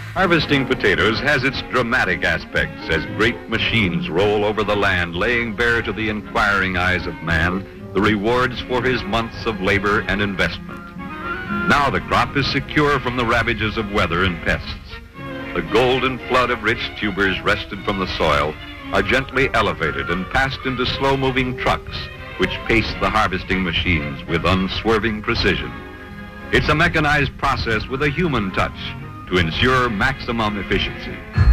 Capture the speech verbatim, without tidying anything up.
Harvesting potatoes has its dramatic aspects as great machines roll over the land, laying bare to the inquiring eyes of man the rewards for his months of labor and investment. Now the crop is secure from the ravages of weather and pests. The golden flood of rich tubers wrested from the soil are gently elevated and passed into slow-moving trucks which pace the harvesting machines with unswerving precision. It's a mechanized process with a human touch to ensure maximum efficiency.